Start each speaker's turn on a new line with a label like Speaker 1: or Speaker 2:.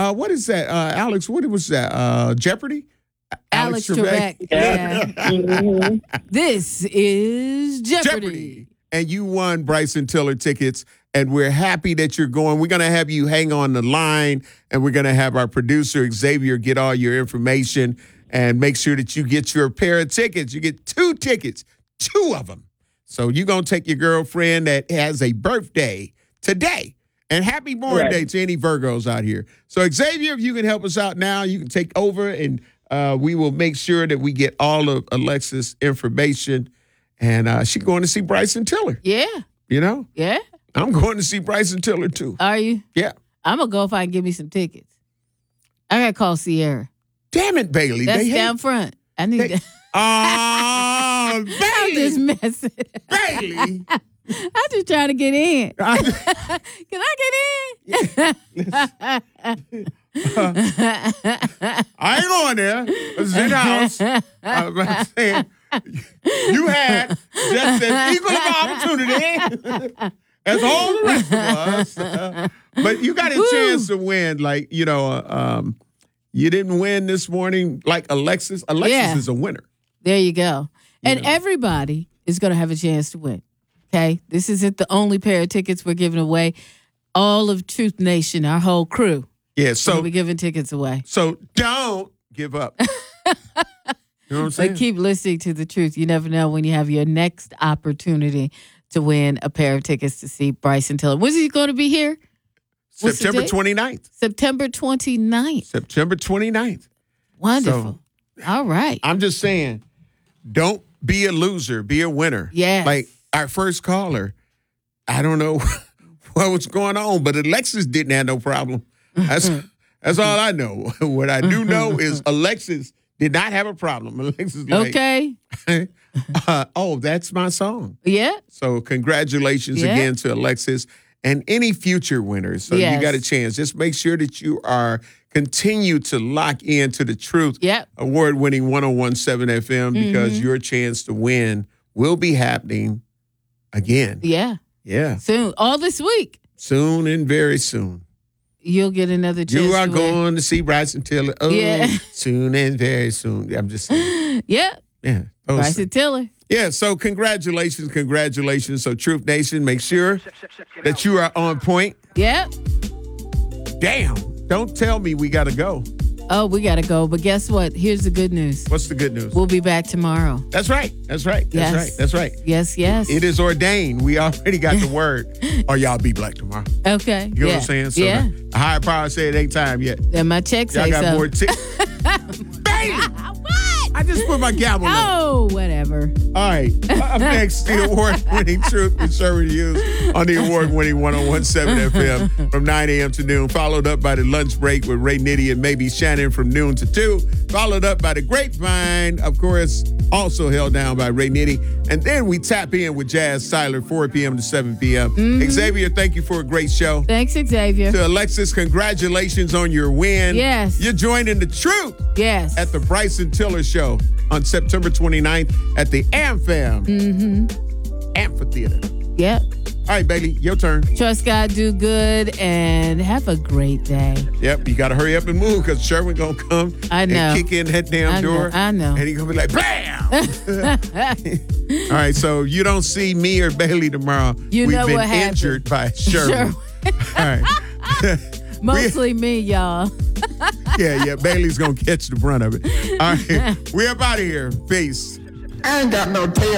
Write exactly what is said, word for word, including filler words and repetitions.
Speaker 1: uh, what is that, uh, Alex? What was that? Uh, Jeopardy?
Speaker 2: Alex, Alex Trebek. Trebek. Yeah. Mm-hmm. This is Jeopardy.
Speaker 1: Jeopardy. And you won Bryson Tiller tickets, and we're happy that you're going. We're going to have you hang on the line, and we're going to have our producer, Xavier, get all your information and make sure that you get your pair of tickets. You get two tickets, two of them. So you're going to take your girlfriend that has a birthday today. And happy born right. day to any Virgos out here. So, Xavier, if you can help us out now, you can take over, and uh, we will make sure that we get all of Alexis' information. And uh, she's going to see Bryson Tiller.
Speaker 2: Yeah.
Speaker 1: You know?
Speaker 2: Yeah.
Speaker 1: I'm going to see Bryson Tiller, too.
Speaker 2: Are you?
Speaker 1: Yeah.
Speaker 2: I'm going to go if I can give me some tickets. I got to call Sierra.
Speaker 1: Damn it, Bailey.
Speaker 2: That's
Speaker 1: they
Speaker 2: down
Speaker 1: hate.
Speaker 2: front. I need
Speaker 1: they,
Speaker 2: that.
Speaker 1: Oh, Bailey.
Speaker 2: I'm just messing.
Speaker 1: Bailey.
Speaker 2: I'm just trying to get in. Can I get in?
Speaker 1: uh, I ain't going there. It's in the house. I'm saying, you had just as equal of opportunity as all the rest of us. Uh, but you got a Woo. chance to win. Like, you know, uh, um, you didn't win this morning like Alexis. Alexis yeah. is a winner.
Speaker 2: There you go. You and know. everybody is going to have a chance to win. Okay, this isn't the only pair of tickets we're giving away. All of Truth Nation, our whole crew,
Speaker 1: yeah, so
Speaker 2: we're giving tickets away.
Speaker 1: So don't give up. You know what I'm saying?
Speaker 2: But keep listening to the truth. You never know when you have your next opportunity to win a pair of tickets to see Bryson Tiller. When's he going to be here? What's
Speaker 1: September twenty-ninth.
Speaker 2: September twenty-ninth.
Speaker 1: September twenty-ninth.
Speaker 2: Wonderful. So, all right.
Speaker 1: I'm just saying, don't be a loser. Be a winner.
Speaker 2: Yes.
Speaker 1: Like, our first caller, I don't know what was going on, but Alexis didn't have no problem. That's that's all I know. What I do know is Alexis did not have a problem. Alexis like,
Speaker 2: okay.
Speaker 1: uh, oh, that's my song.
Speaker 2: Yeah.
Speaker 1: So congratulations
Speaker 2: yeah.
Speaker 1: again to Alexis and any future winners. So yes. you got a chance. Just make sure that you are continue to lock into the Truth
Speaker 2: yep.
Speaker 1: award-winning one oh one point seven F M because mm-hmm. your chance to win will be happening again.
Speaker 2: Yeah.
Speaker 1: Yeah.
Speaker 2: Soon. All this week.
Speaker 1: Soon and very soon.
Speaker 2: You'll get another chance.
Speaker 1: You are
Speaker 2: to
Speaker 1: going
Speaker 2: win.
Speaker 1: to see Bryson Tiller. Oh, yeah. Soon and very soon. I'm just saying.
Speaker 2: Yeah.
Speaker 1: Yeah.
Speaker 2: Oh, Bryson Tiller.
Speaker 1: Yeah. So congratulations. Congratulations. So Truth Nation, make sure that you are on point.
Speaker 2: Yeah.
Speaker 1: Damn. Don't tell me we got to go.
Speaker 2: Oh, we got to go. But guess what? Here's the good news.
Speaker 1: What's the good news?
Speaker 2: We'll be back tomorrow.
Speaker 1: That's right. That's right. That's
Speaker 2: yes.
Speaker 1: right. That's right.
Speaker 2: Yes, yes.
Speaker 1: It is ordained. We already got the word. Or y'all be black tomorrow.
Speaker 2: Okay.
Speaker 1: You know
Speaker 2: yeah.
Speaker 1: what I'm saying? So
Speaker 2: yeah.
Speaker 1: the, the higher power said it ain't time yet.
Speaker 2: And my check say
Speaker 1: y'all got
Speaker 2: so.
Speaker 1: more tickets. Bam! What? I just put my gavel on.
Speaker 2: Oh, whatever.
Speaker 1: All right. Up next, the award-winning Truth with Sherman Hughes on the award-winning one oh one point seven F M from nine a.m. to noon, followed up by the lunch break with Ray Nitty and maybe Shannon from noon to two, followed up by the Grapevine, of course, also held down by Ray Nitty. And then we tap in with Jazz Seiler, four p.m. to seven p.m. Mm-hmm. Xavier, thank you for a great show.
Speaker 2: Thanks, Xavier.
Speaker 1: To Alexis, congratulations on your win.
Speaker 2: Yes.
Speaker 1: You're joining the Truth.
Speaker 2: Yes.
Speaker 1: At the Bryson Tiller Show on September twenty-ninth at the AmFam
Speaker 2: mm-hmm.
Speaker 1: Amphitheater.
Speaker 2: Yep.
Speaker 1: All right, Bailey, your turn.
Speaker 2: Trust God, do good, and have a great day.
Speaker 1: Yep, you got to hurry up and move because Sherman going to come
Speaker 2: I know.
Speaker 1: and kick in that damn
Speaker 2: I
Speaker 1: door.
Speaker 2: Know, I know.
Speaker 1: And he going to be like, bam! All right, so you don't see me or Bailey tomorrow.
Speaker 2: You
Speaker 1: We've
Speaker 2: know
Speaker 1: been
Speaker 2: what happened.
Speaker 1: injured by Sherman.
Speaker 2: Sure.
Speaker 1: All right.
Speaker 2: Mostly me, y'all.
Speaker 1: yeah, yeah. Bailey's going to catch the brunt of it. All right. We up out of here. Peace.
Speaker 3: I ain't got no tail.